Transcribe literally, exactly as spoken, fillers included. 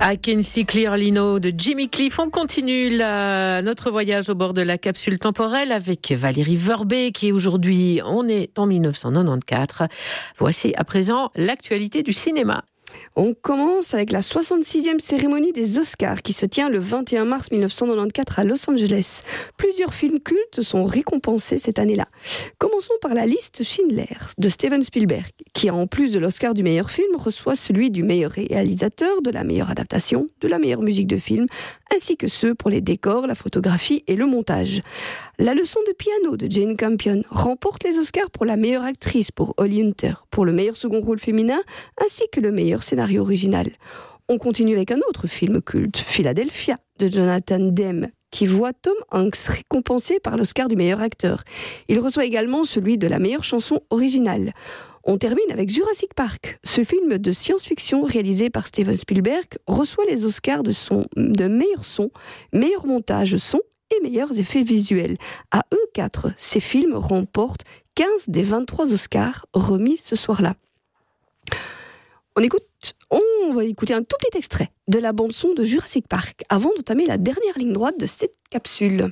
I Can See Clearly Now de Jimmy Cliff. On continue la, notre voyage au bord de la capsule temporelle avec Valérie Verbet qui aujourd'hui, on est en dix-neuf cent quatre-vingt-quatorze. Voici à présent l'actualité du cinéma. On commence avec la soixante-sixième cérémonie des Oscars qui se tient le vingt et un mars mille neuf cent quatre-vingt-quatorze à Los Angeles. Plusieurs films cultes sont récompensés cette année-là. Commençons par la liste Schindler de Steven Spielberg, qui en plus de l'Oscar du meilleur film reçoit celui du meilleur réalisateur, de la meilleure adaptation, de la meilleure musique de film, ainsi que ceux pour les décors, la photographie et le montage. La leçon de piano de Jane Campion remporte les Oscars pour la meilleure actrice pour Holly Hunter, pour le meilleur second rôle féminin, ainsi que le meilleur scénario original. On continue avec un autre film culte, Philadelphia, de Jonathan Demme, qui voit Tom Hanks récompensé par l'Oscar du meilleur acteur. Il reçoit également celui de la meilleure chanson originale. On termine avec Jurassic Park. Ce film de science-fiction réalisé par Steven Spielberg reçoit les Oscars de, son, de meilleur son, meilleur montage son et meilleurs effets visuels. À eux quatre, ces films remportent quinze des vingt-trois Oscars remis ce soir-là. On écoute, on va écouter un tout petit extrait de la bande-son de Jurassic Park avant d'entamer la dernière ligne droite de cette capsule.